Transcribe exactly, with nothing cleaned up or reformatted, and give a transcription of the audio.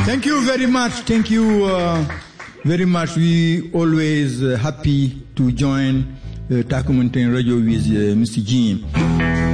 Thank you very much. Thank you uh, very much. We always uh, happy to join uh, Takumunten Radio with uh, Mister Jim.